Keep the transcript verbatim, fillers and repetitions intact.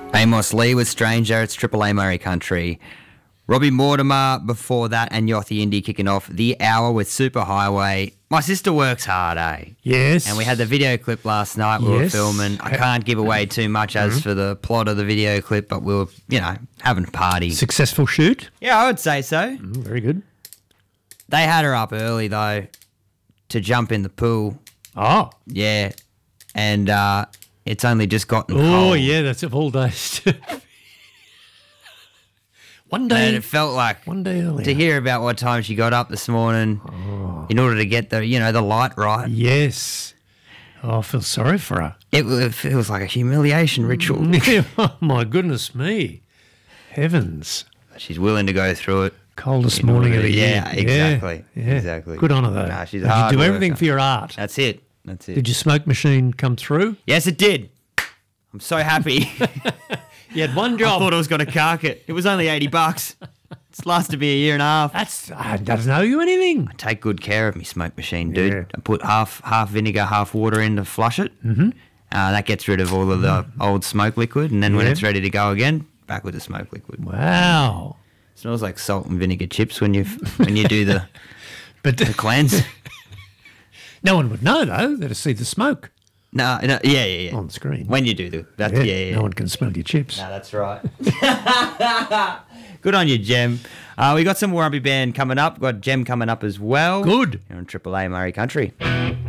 Amos Lee with Stranger. It's Triple A Murray Country. Robbie Mortimer before that, and Yothy Indy kicking off the hour with Superhighway. My sister works hard, eh? Yes. And we had the video clip last night we yes. were filming. I can't give away too much as mm-hmm. for the plot of the video clip, but we were, you know, having a party. Successful shoot? Yeah, I would say so. Mm, very good. They had her up early, though, to jump in the pool. Oh. Yeah. And uh, it's only just gotten oh, cold. Oh, yeah, that's of all days. One day. And it felt like one day earlier. To hear about what time she got up this morning oh. in order to get the, you know, the light right. Yes. Oh, I feel sorry for her. It, it feels like a humiliation ritual. Oh, my goodness me. Heavens. She's willing to go through it. Coldest morning of the year. Yeah, exactly. Yeah, yeah. Exactly. Good on her, though. Nah, she's Did hard you do worker. everything for your art? That's it. That's it. Did your smoke machine come through? Yes, it did. I'm so happy. You had one job. I thought I was going to cark it. It was only eighty bucks. It's lasted me a year and a half. That's uh, doesn't owe you anything. I take good care of my smoke machine, dude. Yeah. I put half half vinegar, half water in to flush it. Mm-hmm. Uh, that gets rid of all of the mm-hmm. old smoke liquid, and then when yeah. it's ready to go again, back with the smoke liquid. Wow. It smells like salt and vinegar chips when you when you do the but the cleanse. No one would know though. They'd see the smoke. No, no, yeah, yeah, yeah. On the screen. When you do the that, yeah, yeah, yeah. No one can smell your chips. No, that's right. Good on you, Jem. Uh, we got some Warrumby Band coming up. We've got Jem coming up as well. Good. You're on Triple A Murray Country.